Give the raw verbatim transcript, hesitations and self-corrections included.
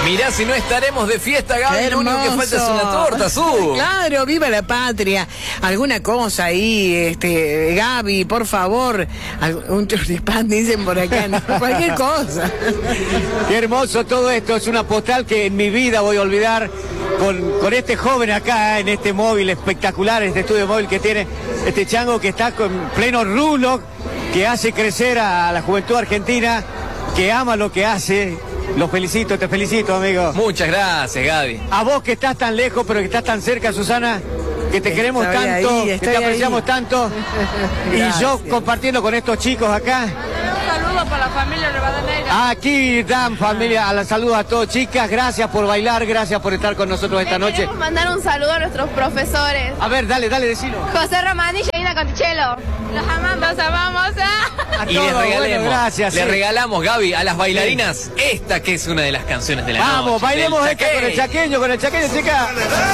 Mirá si no estaremos de fiesta, Gaby. Lo único que falta es una torta, Su. Claro, viva la patria. Alguna cosa ahí, este, Gaby, por favor. Un choripán, dicen por acá, ¿no? Cualquier cosa. Qué hermoso todo esto. Es una postal que en mi vida voy a olvidar con, con este joven acá, en este móvil espectacular, este estudio móvil que tiene este chango que está con pleno rulo, que hace crecer a la juventud argentina, que ama lo que hace. Los felicito, te felicito, amigo. Muchas gracias, Gaby. A vos que estás tan lejos, pero que estás tan cerca, Susana, que te queremos Estoy tanto, ahí, que te apreciamos ahí. tanto. Y yo compartiendo con estos chicos acá. Un saludo para la familia Rivadeneira. Aquí dan familia, a la saludo a todos, chicas. Gracias por bailar, gracias por estar con nosotros esta Le noche. Queremos mandar un saludo a nuestros profesores. A ver, dale, dale, decilo. José Román y Jaina Conticello. Los amamos. Los amamos. A Y les todos, regalemos, bueno, gracias. le sí. regalamos, Gaby, a las bailarinas, esta que es una de las canciones de la noche. Vamos, bailemos del esta con el chaqueño. chaqueño, con el chaqueño, chicas.